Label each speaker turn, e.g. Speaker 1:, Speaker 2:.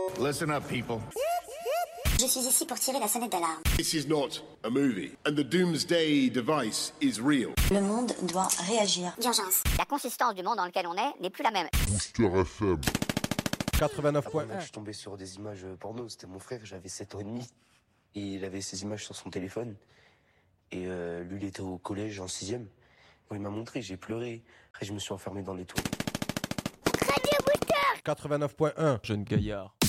Speaker 1: Listen up, people.
Speaker 2: Je suis ici pour tirer la sonnette d'alarme.
Speaker 3: This is not a movie, and the doomsday device is real.
Speaker 2: Le monde doit réagir. D'urgence.
Speaker 4: La consistance du monde dans lequel on est n'est plus la même.
Speaker 5: Booster FM
Speaker 6: 89.1.
Speaker 7: Je suis tombé sur des images porno, c'était mon frère, j'avais 7 ans et demi. Et il avait ces images sur son téléphone. Et lui, il était au collège en 6e. Bon, il m'a montré, j'ai pleuré. Après, je me suis enfermé dans les toilettes.
Speaker 6: 89.1. Jeune gaillard.